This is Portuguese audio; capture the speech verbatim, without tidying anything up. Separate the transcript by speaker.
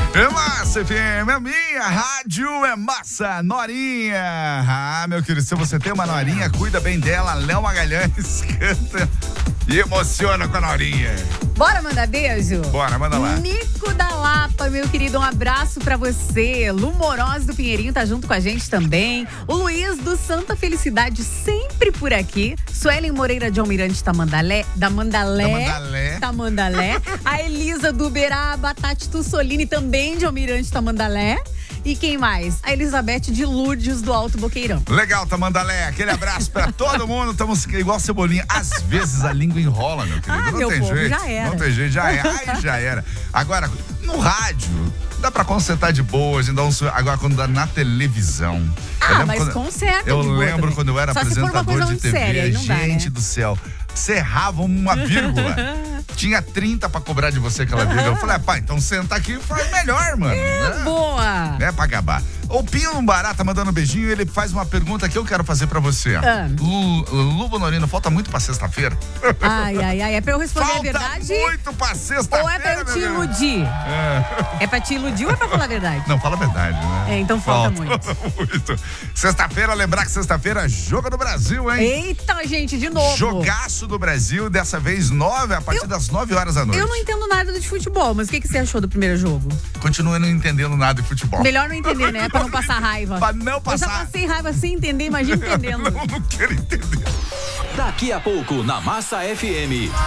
Speaker 1: É massa, F M, é minha rádio, é massa, Norinha. Ah, meu querido, se você tem uma Norinha, cuida bem dela. Léo Magalhães canta e emociona com a Norinha.
Speaker 2: Bora mandar beijo?
Speaker 1: Bora, manda lá.
Speaker 2: Nico da Lapa, meu querido, um abraço pra você. Lu Moroz do Pinheirinho tá junto com a gente também. O Luiz do Santa Felicidade sempre por aqui. Suelen Moreira de Almirante Tamandalé, da Mandalé.
Speaker 1: Tamandalé.
Speaker 2: Tamandalé. A Elisa do Uberaba, a Tati Tussolini também de Almirante Tamandalé. E quem mais? A Elizabeth de Lourdes do Alto Boqueirão.
Speaker 1: Legal, Tamandalé. Aquele abraço pra todo mundo. Estamos igual cebolinha. Às vezes a língua enrola, meu querido.
Speaker 2: Ah,
Speaker 1: não
Speaker 2: meu
Speaker 1: tem
Speaker 2: povo,
Speaker 1: jeito.
Speaker 2: já era.
Speaker 1: Não tem jeito, já era. Aí já era. Agora, no rádio, dá pra consertar de boa. Ainda um... Agora, quando dá na televisão.
Speaker 2: Ah, mas
Speaker 1: quando...
Speaker 2: conserta
Speaker 1: Eu
Speaker 2: de boa
Speaker 1: lembro
Speaker 2: também.
Speaker 1: quando eu era
Speaker 2: Só se for uma
Speaker 1: apresentador
Speaker 2: coisa
Speaker 1: de
Speaker 2: muito
Speaker 1: T V.
Speaker 2: séria, aí não dá,
Speaker 1: Gente
Speaker 2: né?
Speaker 1: do céu. Você errava uma vírgula. Tinha trinta pra cobrar de você aquela vírgula. Eu falei, ah, pá, então senta aqui e faz melhor, mano.
Speaker 2: É,
Speaker 1: né?
Speaker 2: boa.
Speaker 1: É pra acabar. O Pino Bará tá mandando um beijinho e ele faz uma pergunta que eu quero fazer pra você.
Speaker 2: Ah.
Speaker 1: Lu, Lu Norino, falta muito pra sexta-feira?
Speaker 2: Ai, ai, ai. É pra eu responder
Speaker 1: Falta
Speaker 2: a verdade?
Speaker 1: muito pra sexta-feira.
Speaker 2: Ou é pra eu te
Speaker 1: meu irmão?
Speaker 2: iludir?
Speaker 1: É.
Speaker 2: É pra te iludir ou é pra falar a verdade?
Speaker 1: Não, fala a verdade, né?
Speaker 2: É, então falta muito.
Speaker 1: muito. Sexta-feira, lembrar que sexta-feira é Jogo do Brasil, hein?
Speaker 2: Eita, gente, de novo.
Speaker 1: Jogaço do Brasil, dessa vez nove, a partir
Speaker 2: Eu-
Speaker 1: das nove horas da noite.
Speaker 2: Eu não entendo nada de futebol, mas o que, que você achou do primeiro jogo?
Speaker 1: Continuo não entendendo nada de futebol.
Speaker 2: Melhor não entender, né? Pra não passar raiva.
Speaker 1: Pra não
Speaker 2: Eu já
Speaker 1: passar.
Speaker 2: passei raiva sem entender, imagina entendendo.
Speaker 1: Não, não quero entender.
Speaker 3: Daqui a pouco, na Massa F M.